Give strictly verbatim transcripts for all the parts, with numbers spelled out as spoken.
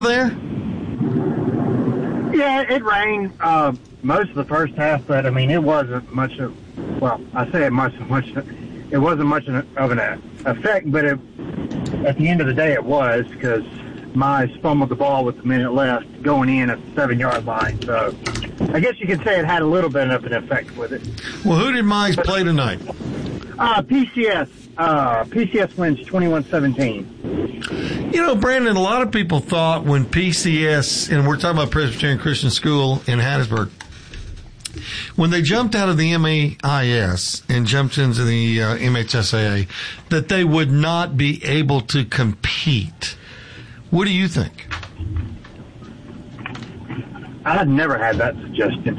there? Yeah, it rained uh, most of the first half, but, I mean, it wasn't much of, well, I say it much, much, it wasn't much of an effect, but it, at the end of the day it was, because Mize fumbled the ball with a minute left going in at the seven-yard line. So I guess you could say it had a little bit of an effect with it. Well, who did Mize play tonight? Uh, P C S. Uh, P C S wins twenty-one seventeen. You know, Brandon, a lot of people thought when P C S, and we're talking about Presbyterian Christian School in Hattiesburg, when they jumped out of the M A I S and jumped into the uh, M H S A A, that they would not be able to compete. What do you think? I had never had that suggestion.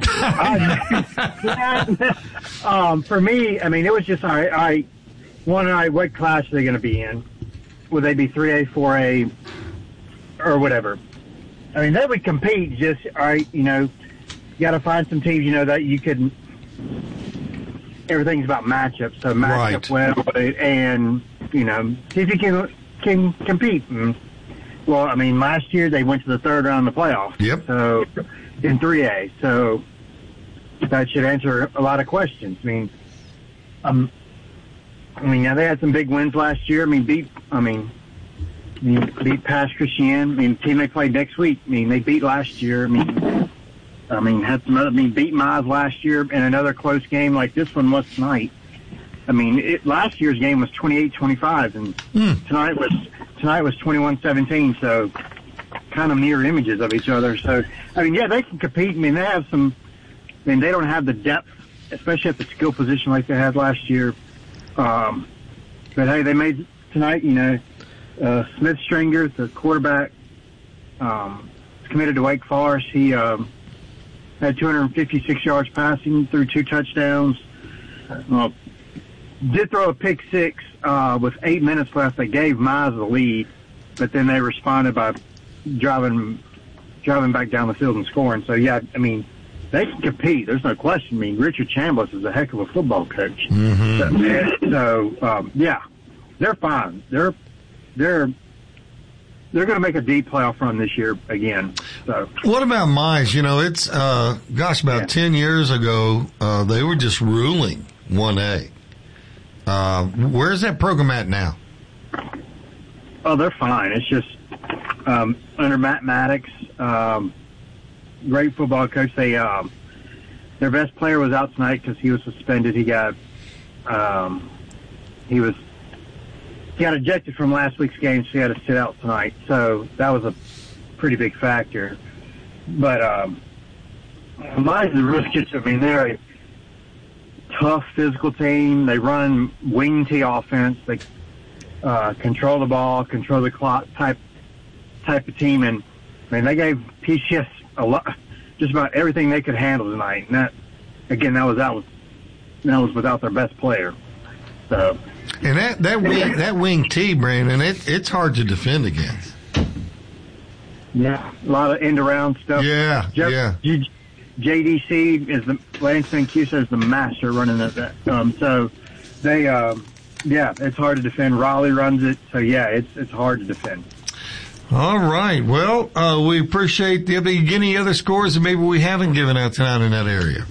I, um, for me, I mean, it was just, I, I one night, what class are they going to be in? Would they be three A, four A, or whatever? I mean, they would compete just, all right, you know, you got to find some teams, you know, that you could, everything's about matchups, so matchup right. well, and, you know, see if you can, can compete. And, well, I mean, last year they went to the third round of the playoffs. Yep. So, in three A. So, that should answer a lot of questions. I mean, um, I mean, yeah, they had some big wins last year. I mean, beat, I mean, I mean beat Pass Christian. I mean, the team they played next week. I mean, they beat last year. I mean, I mean, had some other, I mean, beat Mize last year in another close game like this one was tonight. I mean, it, last year's game was twenty-eight twenty-five, and mm. tonight was tonight was twenty-one seventeen. So, kind of mirror images of each other. So, I mean, yeah, they can compete. I mean, they have some. I mean, they don't have the depth, especially at the skill position like they had last year. Um, but hey, they made tonight. You know, uh, Smith Stringer, the quarterback, um, is committed to Wake Forest. He um, had two hundred fifty-six yards passing, threw two touchdowns. Well, did throw a pick six uh, with eight minutes left. They gave Mize the lead, but then they responded by driving driving back down the field and scoring. So, yeah, I mean, they can compete. There's no question. I mean, Richard Chambliss is a heck of a football coach. Mm-hmm. So, so um, yeah, they're fine. They're they're they're going to make a deep playoff run this year again. So, what about Mize? You know, it's uh, gosh, about yeah. ten years ago, uh, they were just ruling one A. Uh, where's that program at now? Oh, they're fine. It's just um, under Matt Maddox, um, great football coach. They um, their best player was out tonight because he was suspended. He got um, he was he got ejected from last week's game, so he had to sit out tonight. So that was a pretty big factor. But um, Mize is really good. I mean, they're a tough physical team. They run wing T offense. They uh, control the ball, control the clock type type of team. And I mean, they gave P C S a lot, just about everything they could handle tonight. And that, again, that was that was that was without their best player. So, and that that wing that wing T, Brandon, it it's hard to defend against. Yeah, a lot of end around stuff. Yeah, Jeff, yeah. G- J D C is the Lance Mancuso is the master running that. Um, so they, um, yeah, it's hard to defend. Raleigh runs it, so yeah, it's it's hard to defend. All right. Well, uh, we appreciate the update. Any other scores that maybe we haven't given out tonight in that area?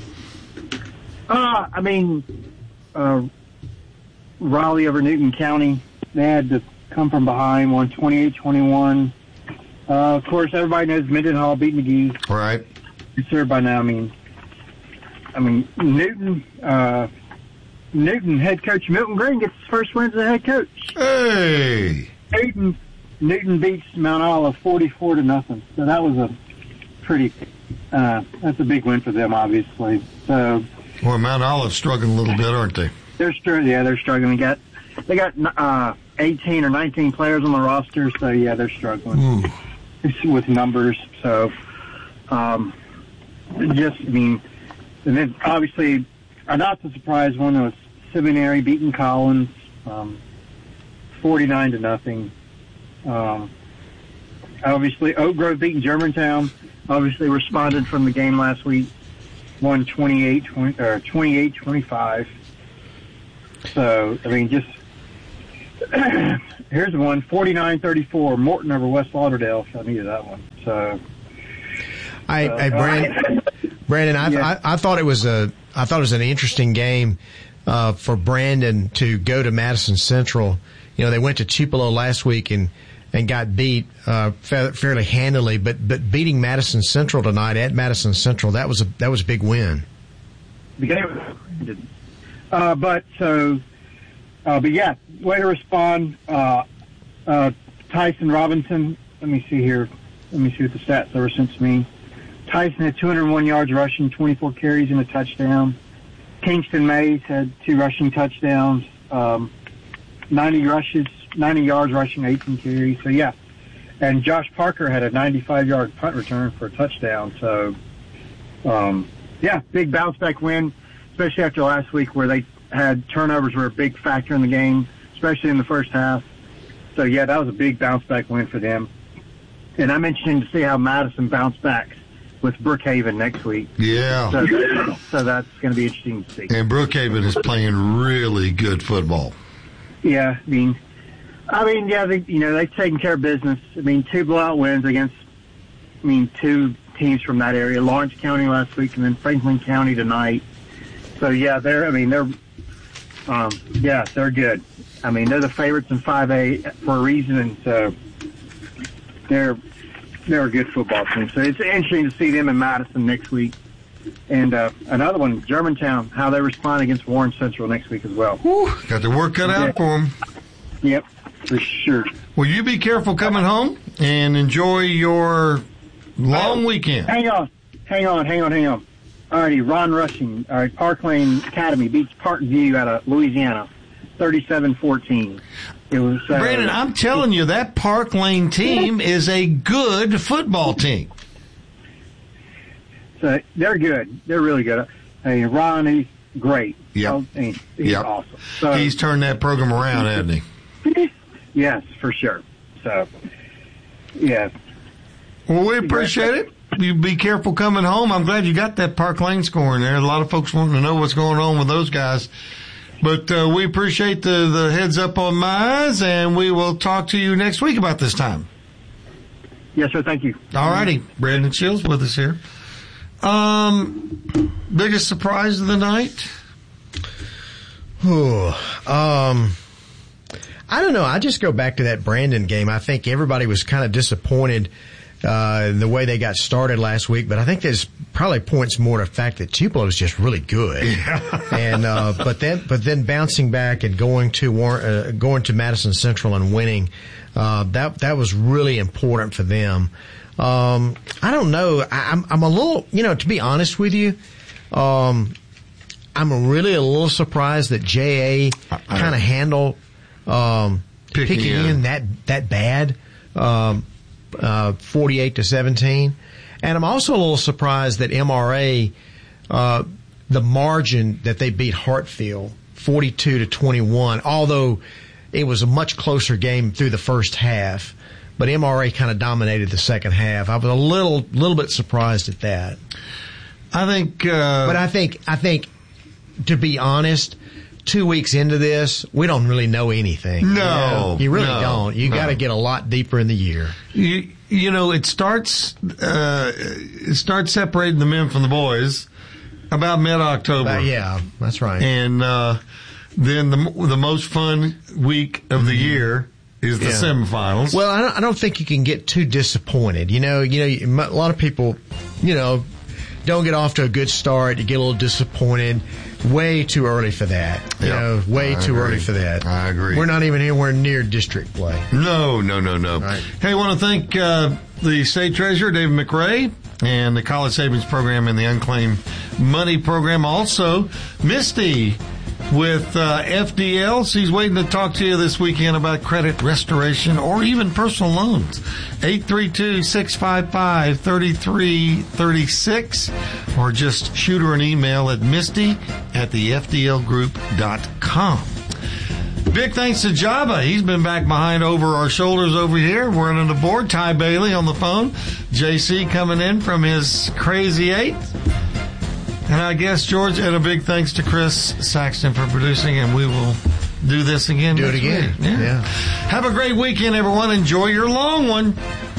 Uh, I mean, uh, Raleigh over Newton County. They had to come from behind, won twenty-eight twenty-one. Uh, of course, everybody knows Mendenhall beat McGee. All right. It's there by now. I mean, I mean Newton. Uh, Newton head coach Milton Green gets his first win as a head coach. Hey. Newton. Newton beats Mount Olive forty-four to nothing. So that was a pretty. Uh, that's a big win for them, obviously. So. Well, Mount Olive's struggling a little bit, aren't they? They're struggling. Yeah, they're struggling. They got they got uh, eighteen or nineteen players on the roster. So yeah, they're struggling Ooh. with numbers. So. Um, Just, I mean, and then obviously, a not so surprise one was Seminary beating Collins, um, forty-nine to nothing. Um, obviously, Oak Grove beating Germantown. Obviously, responded from the game last week, won twenty-eight twenty or twenty-eight twenty-five. So, I mean, just here's one, forty-nine thirty-four, Morton over West Lauderdale. So I needed that one. So, I, uh, I Brandon, Brandon, I, yeah. I, I thought it was a, I thought it was an interesting game uh, for Brandon to go to Madison Central. You know, they went to Tupelo last week and, and got beat uh, fa- fairly handily, but but beating Madison Central tonight at Madison Central, that was a that was a big win. The game, uh, but so, uh, but yeah, way to respond. Uh, uh, Tyson Robinson. Let me see here. Let me see what the stats ever since me. Tyson had two hundred one yards rushing, twenty-four carries and a touchdown. Kingston Mays had two rushing touchdowns, um, ninety rushes, ninety yards rushing, eighteen carries. So yeah, and Josh Parker had a ninety-five yard punt return for a touchdown. So, um, yeah, big bounce back win, especially after last week where they had turnovers were a big factor in the game, especially in the first half. So yeah, that was a big bounce back win for them. And I'm interested to see how Madison bounced back with Brookhaven next week. Yeah. So, so that's going to be interesting to see. And Brookhaven is playing really good football. Yeah, I mean, I mean, yeah, they, you know, they've taken care of business. I mean, two blowout wins against, I mean, two teams from that area, Lawrence County last week and then Franklin County tonight. So yeah, they're, I mean, they're, um, yeah, they're good. I mean, they're the favorites in five A for a reason, and so they're they're a good football team. So it's interesting to see them in Madison next week. And uh, another one, Germantown, how they respond against Warren Central next week as well. Whew, got the work cut out yeah. for them. Yep, for sure. Well, you be careful coming home and enjoy your long weekend. Hang on, hang on, hang on, hang on. Alrighty, Ron Rushing, all right, Park Lane Academy beats Parkview out of Louisiana, thirty-seven fourteen. It was uh, Brandon, I'm telling you, that Park Lane team is a good football team. So they're good. They're really good. Hey, Ron, he's great. Yep. Oh, he's he's Yep. awesome. So, He's turned that program around, hasn't he? yes, for sure. So, yeah. Well, we appreciate it. You be careful coming home. I'm glad you got that Park Lane score in there. A lot of folks wanting to know what's going on with those guys. But uh, we appreciate the, the heads up on Mize, and we will talk to you next week about this time. Yes, sir. Thank you. All righty. Brandon Shields with us here. Um, biggest surprise of the night? Ooh, um, I don't know. I just go back to that Brandon game. I think everybody was kind of disappointed uh the way they got started last week, but I think there's probably points more to the fact that Tupelo is just really good. Yeah. and uh but then but then bouncing back and going to War- uh, going to Madison Central and winning, uh that that was really important for them. Um I don't know. I, I'm I'm a little, you know, to be honest with you, um I'm really a little surprised that J A kind of handled um Picking picking in. in that that bad. Um Uh, forty-eight to seventeen. And I'm also a little surprised that M R A, uh, the margin that they beat Hartfield, forty-two to twenty-one, although it was a much closer game through the first half, but M R A kind of dominated the second half. I was a little, little bit surprised at that. I think, uh, But I think, I think, to be honest, two weeks into this, we don't really know anything. No, You, know? You really no, don't. You no. got to get a lot deeper in the year. you, you know, it starts, uh, it starts separating the men from the boys about mid-October. But yeah, that's right. And, uh, then the, the most fun week of the year is the Yeah. semifinals. Well, I don't, I don't think you can get too disappointed. You know, you know, you- a lot of people, you know, don't get off to a good start. You get a little disappointed. Way too early for that. You Yep. know, way I too agree. early for that. I agree. We're not even anywhere near district play. No, no, no, no. Right. Hey, I want to thank uh, the state treasurer, David McRae, and the college savings program and the unclaimed money program. Also, Misty with uh, F D L. She's waiting to talk to you this weekend about credit restoration or even personal loans. eight three two, six five five, three three three six or just shoot her an email at misty at the f d l group dot com. Big thanks to Jabba. He's been back behind over our shoulders over here. We're running the board. Ty Bailey on the phone. J C coming in from his crazy eight. And I guess, George, and a big thanks to Chris Saxton for producing, and we will do this again. Do it again. Yeah. yeah. Have a great weekend, everyone. Enjoy your long one.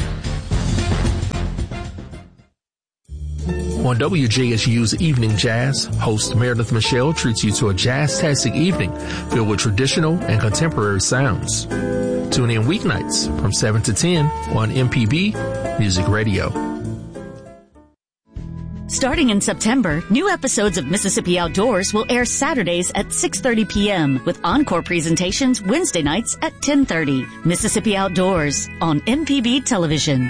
On W J S U's Evening Jazz, host Meredith Michelle treats you to a jazz-tastic evening filled with traditional and contemporary sounds. Tune in weeknights from seven to ten on M P B Music Radio. Starting in September, new episodes of Mississippi Outdoors will air Saturdays at six thirty p.m. with encore presentations Wednesday nights at ten thirty. Mississippi Outdoors on M P B Television.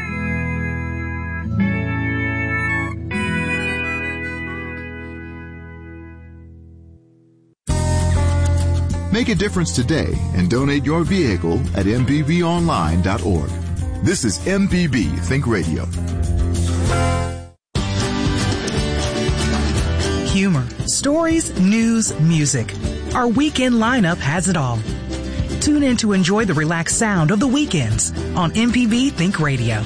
Make a difference today and donate your vehicle at m p b online dot org. This is M P B Think Radio. Humor, stories, news, music. Our weekend lineup has it all. Tune in to enjoy the relaxed sound of the weekends on M P B Think Radio.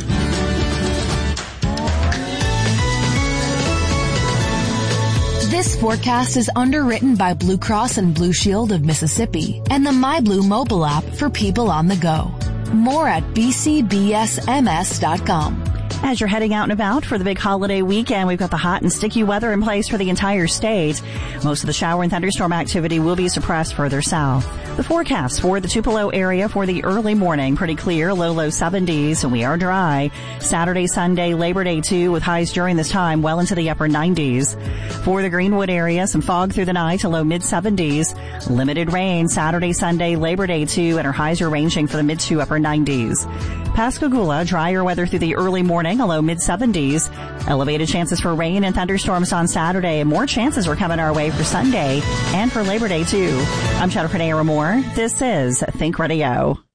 This forecast is underwritten by Blue Cross and Blue Shield of Mississippi and the MyBlue mobile app for people on the go. More at b c b s m s dot com. As you're heading out and about for the big holiday weekend, we've got the hot and sticky weather in place for the entire state. Most of the shower and thunderstorm activity will be suppressed further south. The forecast for the Tupelo area for the early morning, pretty clear, low, low seventies, and we are dry. Saturday, Sunday, Labor Day too, with highs during this time well into the upper nineties. For the Greenwood area, some fog through the night to low mid seventies. Limited rain Saturday, Sunday, Labor Day too, and our highs are ranging for the mid to upper nineties. Pascagoula, drier weather through the early morning, a low mid seventies. Elevated chances for rain and thunderstorms on Saturday, and more chances are coming our way for Sunday and for Labor Day too. I'm Jennifer Naramore. This is Think Radio.